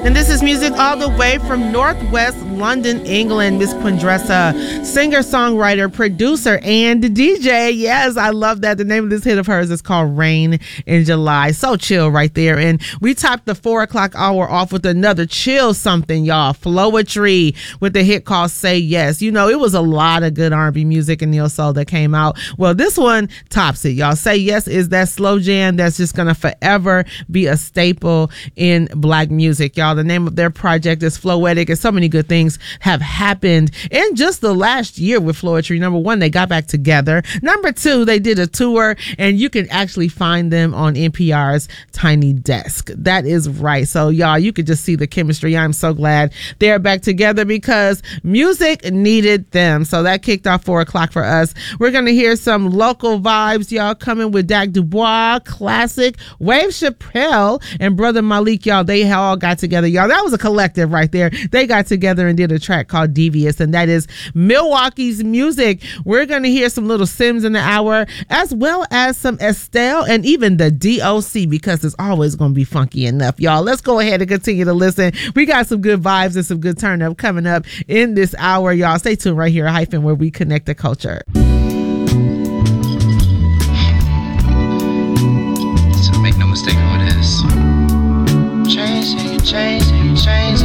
And this is music all the way from Northwest London, England. Miss Quindressa, singer, songwriter, producer, and DJ. Yes, I love that. The name of this hit of hers is called Rain in July. So chill right there. And we topped the 4 o'clock hour off with another chill something, y'all. Flowetry with the hit called Say Yes. You know, it was a lot of good R&B music and neo soul that came out. Well, this one tops it, y'all. Say Yes is that slow jam that's just gonna forever be a staple in black music, y'all. The name of their project is Floetic, and so many good things have happened in just the last year with Flowetry. Number one, they got back together. Number two, they did a tour, and you can actually find them on NPR's Tiny Desk. That is right. So, y'all, you could just see the chemistry. I'm so glad they're back together because music needed them. So that kicked off 4 o'clock for us. We're going to hear some local vibes, y'all, coming with Dak Dubois, classic, Wave Chappelle, and Brother Malik, y'all. They all got together, y'all. That was a collective right there. They got together and did a track called Devious, and that is Milwaukee's music. We're going to hear some Little Sims in the hour, as well as some Estelle and even the DOC, because it's always going to be funky enough, y'all. Let's go ahead and continue to listen. We got some good vibes and some good turn up coming up in this hour, y'all. Stay tuned right here at Hyphen, where we connect the culture. So make no mistake who it is. Changing, changing, changing.